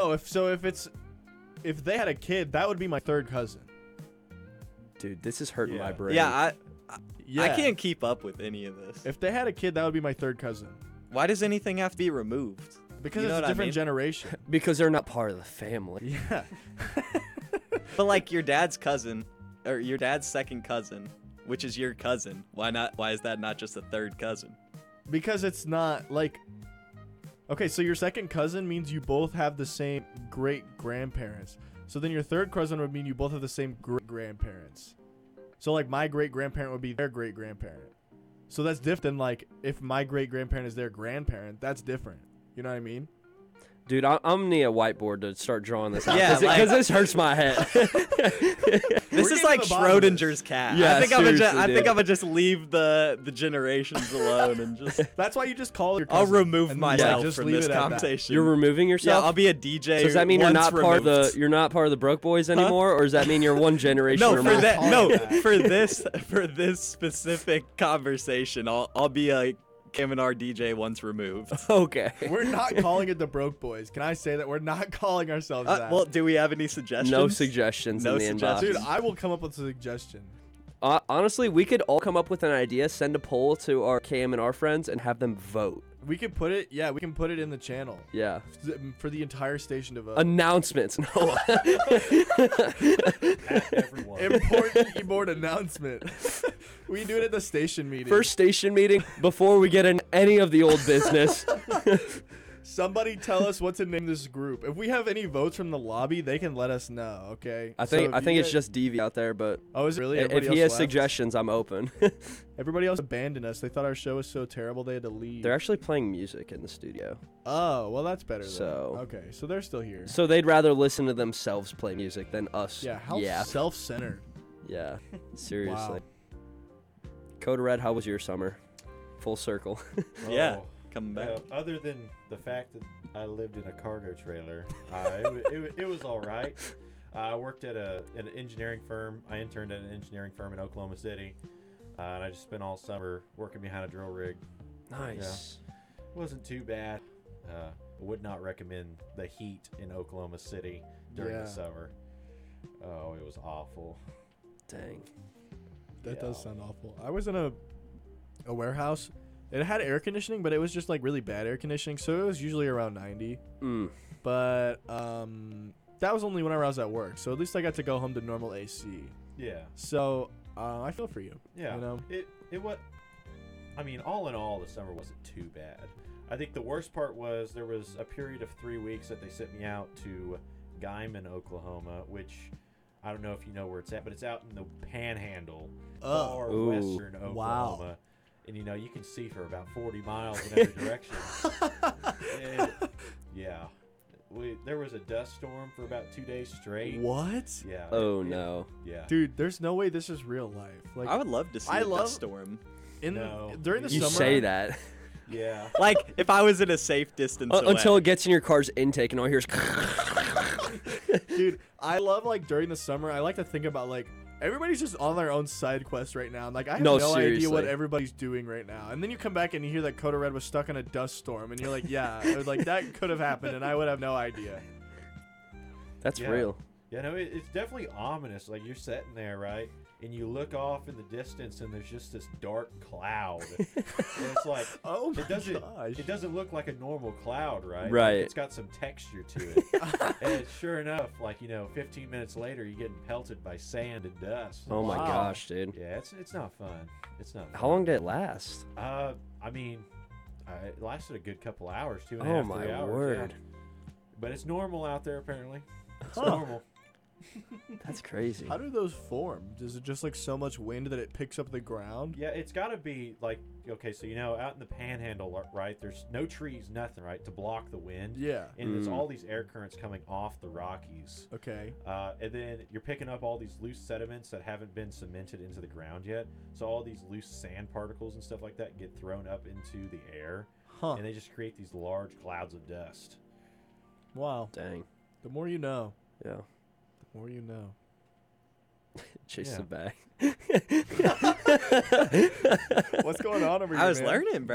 No, if they had a kid, that would be my third cousin. Dude, this is hurting my brain. Yeah, Yeah. I can't keep up with any of this. If they had a kid, that would be my third cousin. Why does anything have to be removed? Because You know it's a what I different mean? generation. Because they're not part of the family. Yeah. But like your dad's cousin, or your dad's second cousin, which is your cousin. Why not? Why is that not just a third cousin? Because it's not like. Okay, so your second cousin means you both have the same great grandparents. So then your third cousin would mean you both have the same great grandparents. So like my great grandparent would be their great grandparent. So that's different than like if my great grandparent is their grandparent. That's different. You know what I mean? Dude, I'm gonna need a whiteboard to start drawing this out. Yeah, Because like- this hurts my head. This We're is getting like to the bottom of this. Schrodinger's cat. Yeah, I think seriously, I'm dude. gonna just leave the generations alone and just. That's why you just call your I'll cousin. remove and myself just from leave this it at that. conversation. You're removing Yeah, yourself? I'll be a DJ. So does that mean you're once not part of the removed. you're not part of the Broke Boys anymore, or does that mean you're one generation No, removed? for that. calling No, that. for this specific conversation, I'll be a Kaminar DJ once removed. Okay. We're not calling it the Broke Boys. Can I say that? We're not calling ourselves that. Well, do we have any suggestions? No suggestions No in the inbox. suggestions. Dude, I will come up with a suggestion. Honestly, we could all come up with an idea, send a poll to our KM and our friends, and have them vote. We can put it. Yeah, we can put it in the channel Yeah. for the entire station to vote. Announcements. No. Everyone. Important keyboard announcement. We do it at the station meeting. First station meeting before we get in any of the old business. somebody tell us what to name this group. If we have any votes from the lobby, they can let us know. Okay. I So think if I you think it's guys- just Devi out there, but Oh, is it really? if Everybody he else has left? suggestions, I'm open. Everybody else abandoned us. They thought our show was so terrible they had to leave. They're actually playing music in the studio, Oh, well, that's better. Then. So- Okay, so they're still here. so they'd rather listen to themselves play music than us. Yeah. How yeah, self-centered. yeah. Seriously. Wow. Code Red, how was your summer? Full circle. Yeah. Oh, Coming back. other than the fact that I lived in a cargo trailer, it was all right. I worked at an engineering firm. I interned at an engineering firm in Oklahoma City, and I just spent all summer working behind a drill rig. Nice. It wasn't too bad. I would not recommend the heat in Oklahoma City during Yeah. the summer. Oh, it was awful. Dang. That Yeah. does sound awful. I was in a warehouse. It had air conditioning, but it was just like really bad air conditioning, so it was usually around 90. Mm. But that was only whenever I was at work, so at least I got to go home to normal AC. Yeah. So I feel for you. Yeah. You know? It was. I mean, all in all, the summer wasn't too bad. I think the worst part was there was a period of 3 weeks that they sent me out to Guyman, Oklahoma, which I don't know if you know where it's at, but it's out in the Panhandle, far Ooh. western Oklahoma. Wow. And you know you can see for about 40 miles in every direction. And, yeah, there was a dust storm for about 2 days straight. What? Yeah. Oh it- no. Yeah. Dude, there's no way this is real life. Like I would love to see I a love- dust storm. No. during the You summer. say that Yeah. Like if I was in a safe distance away. until it gets in your car's intake and all you hear is. Dude, I love like during the summer. I like to think about like everybody's just on their own side quest right now. And, like I have No, no idea what seriously. everybody's doing right now. And then you come back and you hear that Coda Red was stuck in a dust storm, and you're like, yeah, or, like that could have happened, and I would have no idea. That's Yeah. real. Yeah, no, it's definitely ominous. Like you're sitting there, right, and you look off in the distance, and there's just this dark cloud. And it's like, Oh my it doesn't, gosh. it doesn't look like a normal cloud, right? Like, Right. it's got some texture to it. And sure enough, like 15 minutes later, you're getting pelted by sand and dust. Oh my Wow. gosh, dude. Yeah, it's not fun. It's not. How fun. long did it last? I mean, it lasted a good couple hours, 2.5, Oh 3 my hours, word. yeah. But it's normal out there apparently. It's Huh. normal. That's crazy. How do those form? Is it just like so much wind that it picks up the ground? Yeah, it's got to be like, okay, so out in the Panhandle, right? There's no trees, nothing, right, to block the wind. Yeah. And it's Mm. all these air currents coming off the Rockies. Okay. And then you're picking up all these loose sediments that haven't been cemented into the ground yet. So all these loose sand particles and stuff like that get thrown up into the air. Huh. And they just create these large clouds of dust. Wow. Dang. The more you know. Yeah. The more you know. Chase Yeah. the bag. What's going on over here? I was man? learning, bro.